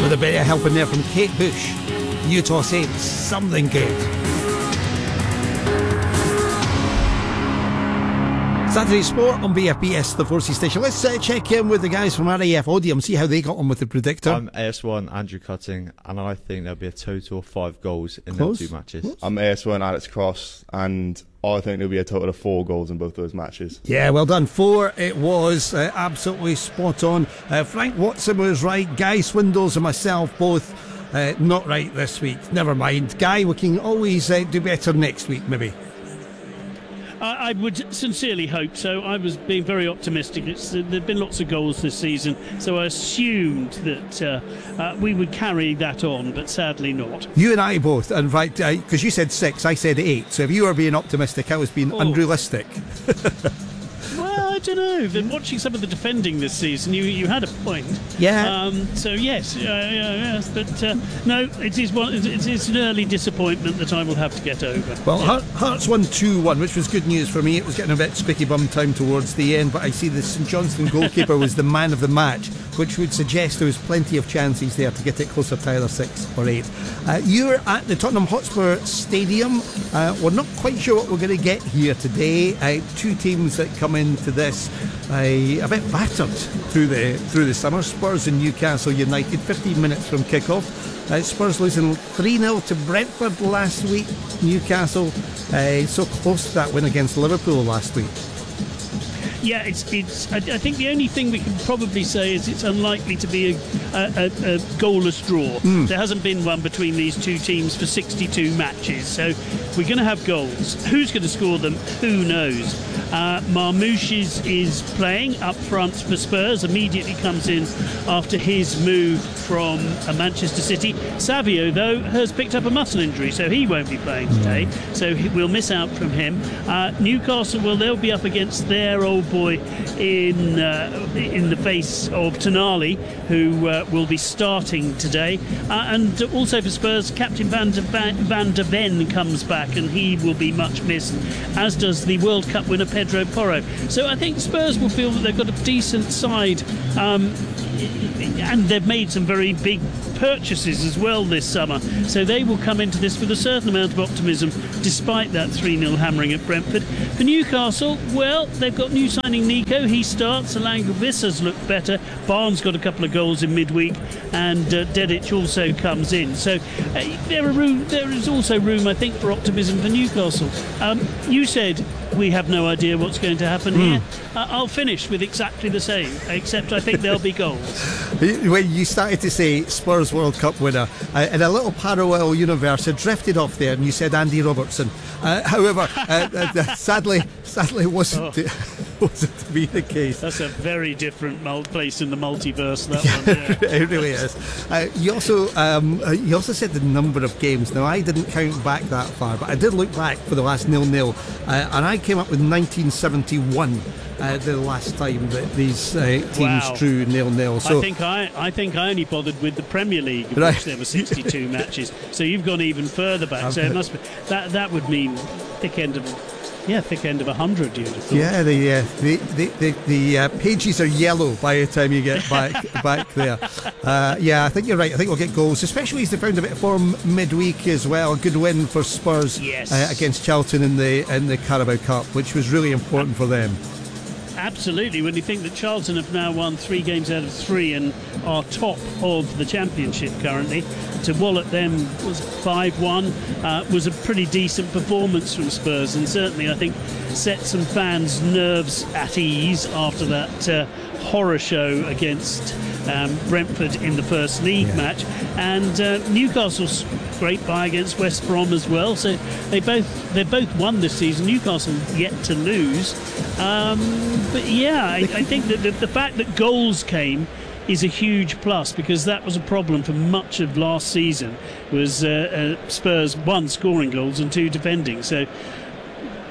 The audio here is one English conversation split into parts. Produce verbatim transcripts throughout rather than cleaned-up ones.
With a bit of help in there from Kate Bush, Utah Saints, Something Good. Saturday Sport on B F B S, the Forces Station. Let's uh, check in with the guys from R A F Odium, see how they got on with the predictor. I'm A S one, Andrew Cutting, and I think there'll be a total of five goals in Close. those two matches. Close. I'm A S one, Alex Cross, and I think there'll be a total of four goals in both those matches. Yeah, well done. Four it was. Uh, absolutely spot on. Uh, Frank Watson was right. Guy Swindles and myself both uh, not right this week. Never mind. Guy, we can always uh, do better next week, maybe. I would sincerely hope so. I was being very optimistic. It's, uh, there have been lots of goals this season, so I assumed that uh, uh, we would carry that on, but sadly not. You and I both, in fact, because uh, you said six, I said eight. So if you were being optimistic, I was being oh. unrealistic. Well, I don't know. Been watching some of the defending this season, you you had a point. Yeah. Um, so yes, uh, yeah, yes, but uh, no, it is one. It is an early disappointment that I will have to get over. Well, yeah. Heart, Hearts won two one, which was good news for me. It was getting a bit squeaky bum time towards the end, but I see the St Johnstone goalkeeper was the man of the match, which would suggest there was plenty of chances there to get it closer to either six or eight. Uh, you're at the Tottenham Hotspur Stadium. Uh, we're not quite sure what we're going to get here today. Uh, two teams that come into this uh, a bit battered through the through the summer. Spurs and Newcastle United, fifteen minutes from kick-off. Uh, Spurs losing three nil to Brentford last week. Newcastle uh, so close to that win against Liverpool last week. Yeah, it's. it's. I, I think the only thing we can probably say is it's unlikely to be a, a, a, a goalless draw. Mm. There hasn't been one between these two teams for sixty-two matches, so we're going to have goals. Who's going to score them? Who knows? Uh, Marmouche is, is playing up front for Spurs. Immediately comes in after his move from uh, Manchester City. Savio, though, has picked up a muscle injury, so he won't be playing today. So he, we'll miss out from him. Uh, Newcastle, well, they'll be up against their old boy in uh, in the face of Tonali, who uh, will be starting today. Uh, and also for Spurs, Captain Van de, Van, Van de Ven comes back, and he will be much missed, as does the World Cup winner Pedro Porro. So I think Spurs will feel that they've got a decent side, um, and they've made some very big purchases as well this summer, so they will come into this with a certain amount of optimism despite that three nil hammering at Brentford. For Newcastle, well, they've got new signing Nico, he starts. Alanga Vissa's looked better. Barnes got a couple of goals in midweek, and uh, Dedic also comes in, so uh, there, are room, there is also room, I think, for optimism for Newcastle. Um, you said we have no idea what's going to happen mm. here. Uh, I'll finish with exactly the same, except I think there'll be goals. When you started to say Spurs World Cup winner, uh, in a little parallel universe, it drifted off there, and you said Andy Robertson. Uh, however, uh, uh, sadly, sadly wasn't, oh. wasn't to be the case. That's a very different mul- place in the multiverse. That one, yeah. It really is. Uh, you also, um, uh, you also said the number of games. Now, I didn't count back that far, but I did look back for the last nil-nil, uh, and I came up with nineteen seventy-one. Uh, the last time that these uh, teams wow. drew nil-nil. So I think I, I think I only bothered with the Premier League, in right. which there were sixty-two matches. So you've gone even further back. So it must be that that would mean thick end of yeah, thick end of a hundred. You'd have thought. Yeah, the uh, the the the, the uh, pages are yellow by the time you get back back there. Uh, yeah, I think you're right. I think we'll get goals, especially as they found a bit of form midweek as well. A good win for Spurs yes. uh, against Charlton in the in the Carabao Cup, which was really important for them. Absolutely, when you think that Charlton have now won three games out of three and are top of the Championship currently, to wallop them was five one, uh, was a pretty decent performance from Spurs, and certainly I think set some fans' nerves at ease after that uh, horror show against um, Brentford in the first league yeah. match. And uh, Newcastle's great buy against West Brom as well, so they both they both won this season. Newcastle yet to lose, um, but yeah, I, I think that the, the fact that goals came is a huge plus, because that was a problem for much of last season, was uh, uh, Spurs one scoring goals and two defending. So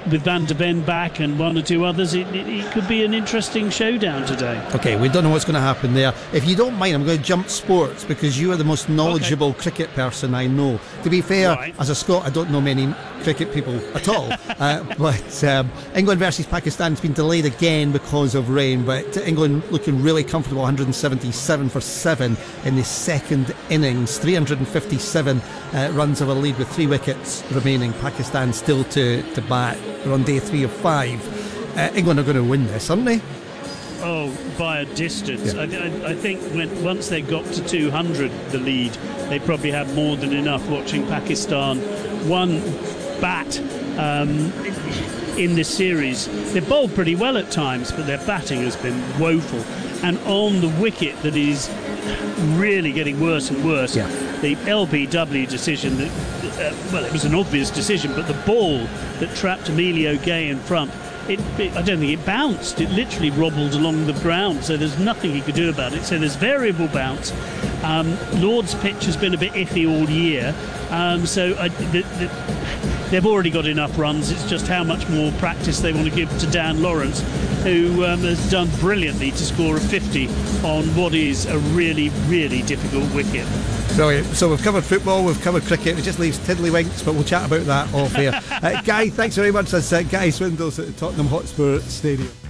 with Van der Ven back and one or two others, it, it, it could be an interesting showdown today. Okay, we don't know what's going to happen there. If you don't mind, I'm going to jump sports because you are the most knowledgeable okay. cricket person I know. To be fair, right. as a Scot, I don't know many cricket people at all. uh, but um, England versus Pakistan has been delayed again because of rain, but England looking really comfortable, one hundred seventy-seven for seven in the second innings, three hundred fifty-seven uh, runs of a lead with three wickets remaining. Pakistan still to, to bat. They're on day three of five. Uh, England are going to win this, aren't they? Oh, by a distance. Yeah. I, I, I think when, once they got to two hundred, the lead, they probably had more than enough watching Pakistan one bat um, in this series. They've bowled pretty well at times, but their batting has been woeful. And on the wicket that is really getting worse and worse, yeah. the L B W decision, that, uh, well, it was an obvious decision, but the ball that trapped Emilio Gay in front, It, it, I don't think it bounced. It literally robbled along the ground, so there's nothing he could do about it. So there's variable bounce. Um, Lord's pitch has been a bit iffy all year, um, so I, the, the, they've already got enough runs. It's just how much more practice they want to give to Dan Lawrence, who um, has done brilliantly to score a fifty on what is a really, really difficult wicket. Brilliant. So we've covered football, we've covered cricket, it just leaves tiddlywinks, but we'll chat about that off air. uh, Guy, thanks very much. That's uh, Guy Swindles at the Tottenham Hotspur Stadium.